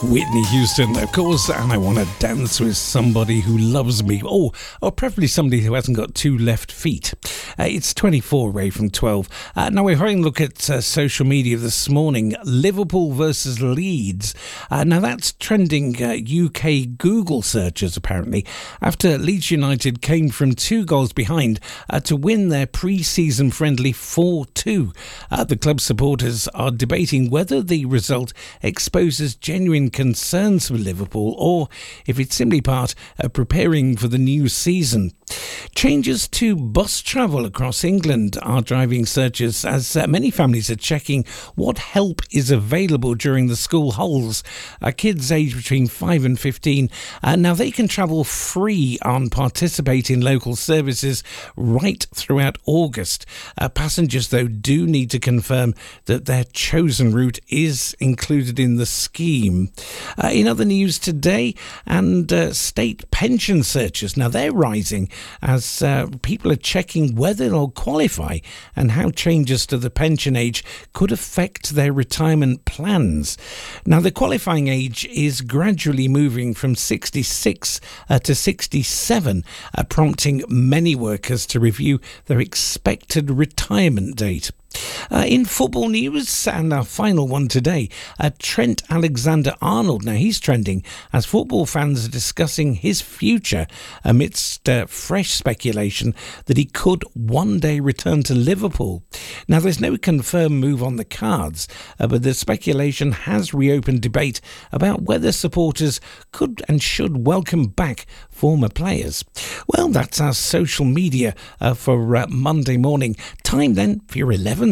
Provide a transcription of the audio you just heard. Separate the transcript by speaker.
Speaker 1: Whitney Houston, of course, and I want to dance with somebody who loves me. Or preferably somebody who hasn't got two left feet. It's 24 away from 12. Now we're having a look at social media this morning. Liverpool versus Leeds. Now that's trending UK Google searches apparently, after Leeds United came from 2 goals behind to win their pre-season friendly 4-2. The club supporters are debating whether the result exposes genuine concerns for Liverpool or if it's simply part of preparing for the new season. Changes to bus travel across England are driving searches as many families are checking what help is available during the school holidays. Kids aged between 5 and 15, now they can travel free on participating local services right throughout August. Passengers, though, do need to confirm that their chosen route is included in the scheme. In other news today, and state pension searches, now they're rising as people are checking whether they'll qualify and how changes to the pension age could affect their retirement plans. Now, the qualifying age is gradually moving from 66 to 67, prompting many workers to review their expected retirement date. In football news, and our final one today, Trent Alexander-Arnold. Now he's trending as football fans are discussing his future amidst fresh speculation that he could one day return to Liverpool. Now there's no confirmed move on the cards, but the speculation has reopened debate about whether supporters could and should welcome back former players. Well, that's our social media for Monday morning. Time then for your 11